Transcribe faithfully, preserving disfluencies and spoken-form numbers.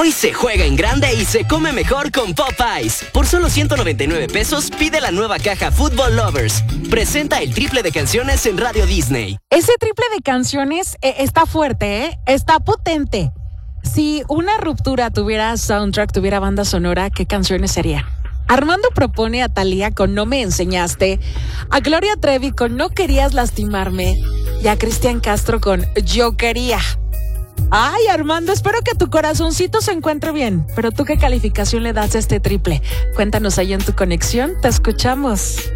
Hoy se juega en grande y se come mejor con Popeyes. Por solo ciento noventa y nueve pesos, pide la nueva caja Football Lovers. Presenta el triple de canciones en Radio Disney. Ese triple de canciones eh, está fuerte, ¿eh? Está potente. Si una ruptura tuviera soundtrack, tuviera banda sonora, ¿qué canciones sería? Armando propone a Thalía con No Me Enseñaste, a Gloria Trevi con No Querías Lastimarme y a Cristian Castro con Yo Quería. Ay, Armando, espero que tu corazoncito se encuentre bien. Pero tú, ¿qué calificación le das a este triple? Cuéntanos ahí en tu conexión, te escuchamos.